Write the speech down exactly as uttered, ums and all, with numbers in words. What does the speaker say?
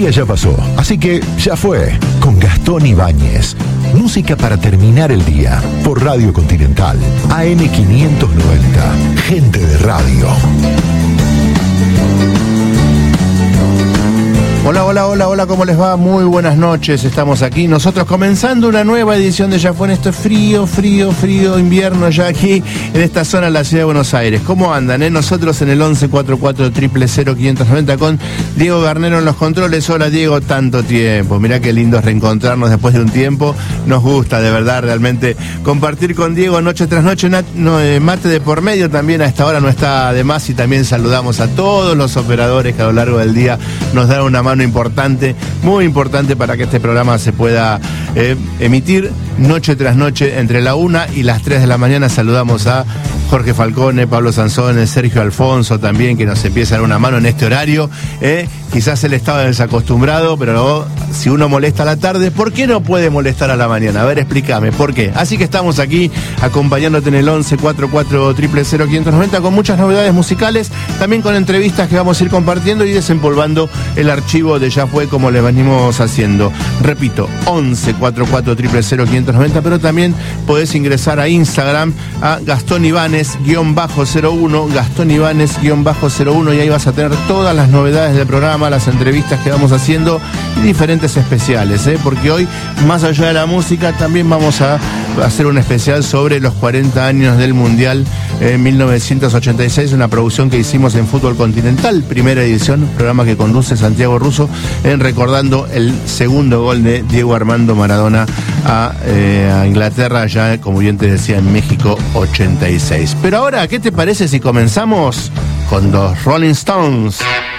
día ya pasó, así que ya fue, con Gastón Ibáñez. Música para terminar el día, por Radio Continental, A M quinientos noventa, gente de radio. Hola, hola, hola, hola, ¿cómo les va? Muy buenas noches, estamos aquí, nosotros comenzando una nueva edición de Ya Fue en esto frío, frío, frío, invierno ya aquí en esta zona de la ciudad de Buenos Aires. ¿Cómo andan? Eh? Nosotros en el once cuarenta y cuatro cero cero cero quinientos noventa con Diego Garnero en los controles. Hola Diego, tanto tiempo, mirá qué lindo es reencontrarnos después de un tiempo, nos gusta de verdad realmente compartir con Diego noche tras noche, no, eh, mate de por medio también a esta hora no está de más y también saludamos a todos los operadores que a lo largo del día nos dan una mano importante, muy importante para que este programa se pueda eh, emitir noche tras noche entre la una y las tres de la mañana. Saludamos a Jorge Falcone, Pablo Sanzones, Sergio Alfonso también, que nos empieza a dar una mano en este horario. Eh. Quizás él estaba desacostumbrado, pero no, si uno molesta a la tarde, ¿por qué no puede molestar a la mañana? A ver, explícame, ¿por qué? Así que estamos aquí acompañándote en el once cuarenta y cuatro cero cero cero quinientos noventa con muchas novedades musicales, también con entrevistas que vamos a ir compartiendo y desempolvando el archivo de Ya Fue como le venimos haciendo. Repito, once cuarenta y cuatro cero cero cero quinientos noventa, pero también podés ingresar a Instagram a Gastón Ibáñez cero uno, Gastón Ibáñez cero uno, y ahí vas a tener todas las novedades del programa, las entrevistas que vamos haciendo y diferentes especiales, ¿eh? Porque hoy, más allá de la música, también vamos a hacer un especial sobre los cuarenta años del Mundial en mil novecientos ochenta y seis, una producción que hicimos en Fútbol Continental, primera edición, programa que conduce Santiago Russo, en recordando el segundo gol de Diego Armando Maradona a, eh, a Inglaterra, ya como bien te decía, en México ochenta y seis. Pero ahora, ¿qué te parece si comenzamos con los Rolling Stones?